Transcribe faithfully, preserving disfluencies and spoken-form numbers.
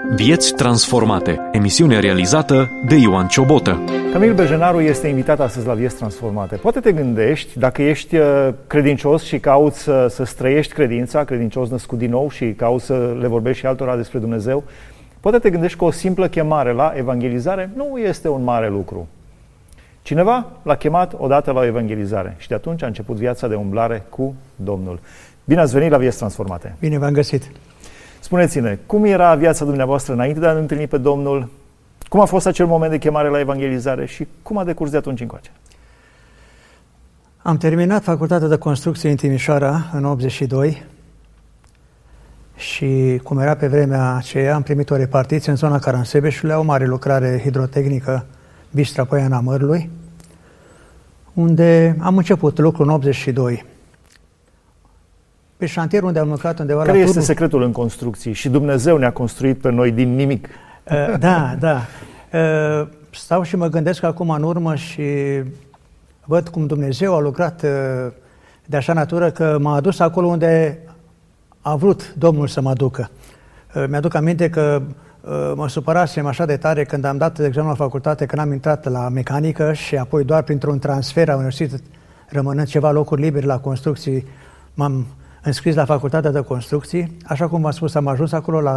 Vieți transformate. Emisiune realizată de Ioan Ciobotă. Camil Bejenaru este invitat astăzi la Vieți transformate. Poate te gândești, dacă ești credincios și cauți să, să străiești credința, credincios născut din nou și cauți să le vorbești și altora despre Dumnezeu, poate te gândești că o simplă chemare la evangelizare nu este un mare lucru. Cineva l-a chemat odată la o evangelizare și de atunci a început viața de umblare cu Domnul. Bine ați venit la Vieți transformate! Bine v-am găsit! Spuneți-ne, cum era viața dumneavoastră înainte de a întâlni pe Domnul? Cum a fost acel moment de chemare la evangelizare și cum a decurs de atunci încoace? Am terminat facultatea de construcție în Timișoara în optzeci și doi și, cum era pe vremea aceea, am primit o repartiție în zona Caransebeșului, o mare lucrare hidrotehnică, Bistra Poiana Mărului, unde am început lucrul în optzeci și doi. Pe șantier unde am lucrat undeva Care la este turnul... secretul în construcții? Și Dumnezeu ne-a construit pe noi din nimic. Uh, da, da. Uh, stau și mă gândesc acum în urmă și văd cum Dumnezeu a lucrat uh, de așa natură că m-a adus acolo unde a vrut Domnul să mă ducă. Uh, mi-aduc aminte că uh, mă supărasem așa de tare când am dat examenul la facultate, când am intrat la mecanică și apoi doar printr-un transfer a universității, rămânând ceva locuri libere la construcții, m-am înscris la facultatea de construcții. Așa cum v-am spus, am ajuns acolo la